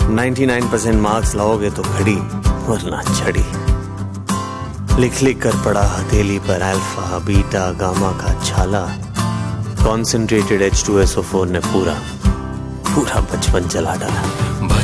99% marks लाओगे तो घड़ी वरना छड़ी। लिख लिख कर पड़ा हथेली पर अल्फा बीटा गामा का छाला। कॉन्सेंट्रेटेड H2SO4 ने पूरा बचपन जला डाला।